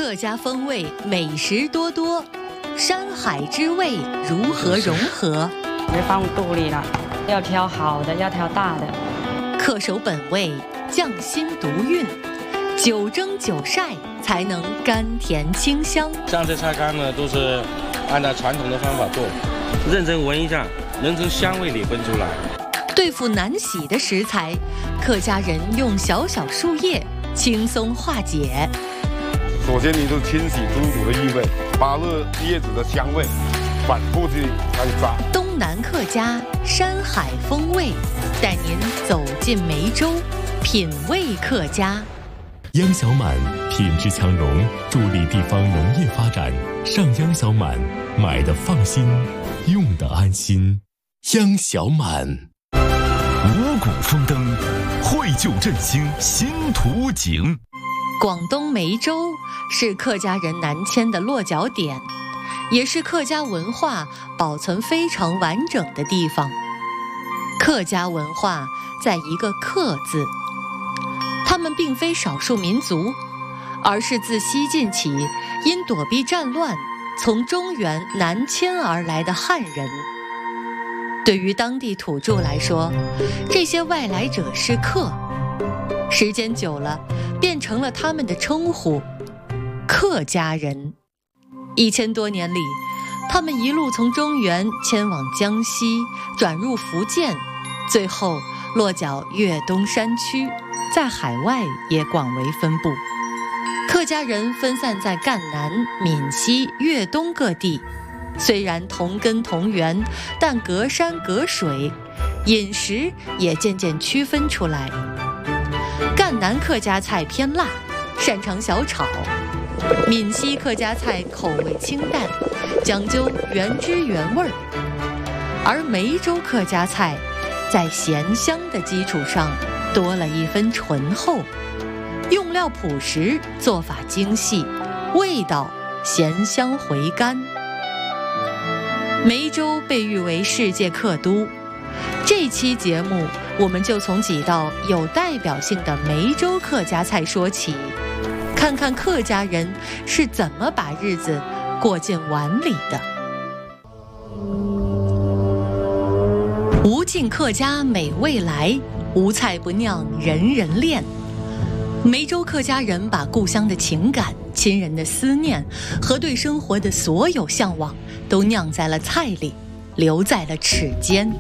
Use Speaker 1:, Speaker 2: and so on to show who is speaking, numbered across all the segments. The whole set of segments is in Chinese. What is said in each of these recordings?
Speaker 1: 客家风味美食多多，山海之味如何融合？
Speaker 2: 别放肚里了，要挑好的，要挑大的。
Speaker 1: 恪守本味，匠心独运，久蒸久晒才能甘甜清香。
Speaker 3: 像这菜干呢，都是按照传统的方法做，认真闻一下，能从香味里分出来。
Speaker 1: 对付难洗的食材，客家人用小小树叶轻松化解。
Speaker 4: 首先，你就清洗猪肚的异味，把这叶子的香味反复去开抓。
Speaker 1: 东南客家山海风味，带您走进梅州，品味客家。
Speaker 5: 央小满品质强农，助力地方农业发展。上央小满，买的放心，用的安心。央小满，
Speaker 6: 五谷丰登，绘就振兴新图景。
Speaker 1: 广东梅州是客家人南迁的落脚点，也是客家文化保存非常完整的地方。客家文化在一个客字，他们并非少数民族，而是自西晋起因躲避战乱从中原南迁而来的汉人。对于当地土著来说，这些外来者是客，时间久了变成了他们的称呼，客家人。1000多年里，他们一路从中原迁往江西，转入福建，最后落脚粤东山区，在海外也广为分布。客家人分散在赣南、闽西、粤东各地，虽然同根同源，但隔山隔水，饮食也渐渐区分出来。赣南客家菜偏辣，擅长小炒；闽西客家菜口味清淡，讲究原汁原味儿；而梅州客家菜在咸香的基础上多了一分醇厚，用料朴实，做法精细，味道咸香回甘。梅州被誉为世界客都，这期节目我们就从几道有代表性的梅州客家菜说起，看看客家人是怎么把日子过进碗里的。无尽客家美味来，无菜不酿人人恋。梅州客家人把故乡的情感、亲人的思念和对生活的所有向往都酿在了菜里，留在了齿间。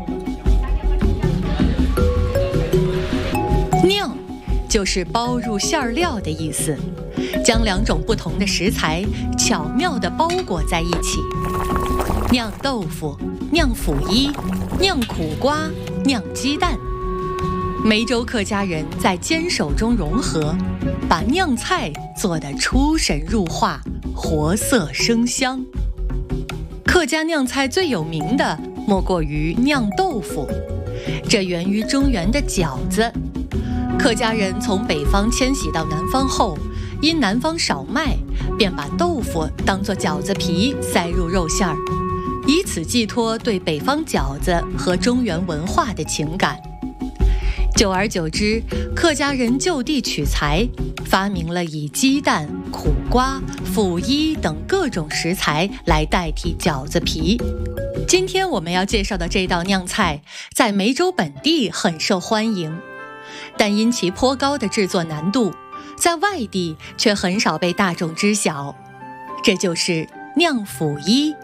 Speaker 1: 酿就是包入馅料的意思，将2种不同的食材巧妙地包裹在一起。酿豆腐、酿腐衣、酿苦瓜、酿鸡蛋。梅州客家人在坚守中融合，把酿菜做得出神入化，活色生香。客家酿菜最有名的莫过于酿豆腐，这源于中原的饺子。客家人从北方迁徙到南方后，因南方少麦，便把豆腐当作饺子皮塞入肉馅儿，以此寄托对北方饺子和中原文化的情感。久而久之，客家人就地取材，发明了以鸡蛋、苦瓜、腐衣等各种食材来代替饺子皮。今天我们要介绍的这道酿菜，在梅州本地很受欢迎，但因其颇高的制作难度，在外地却很少被大众知晓。这就是酿腐衣。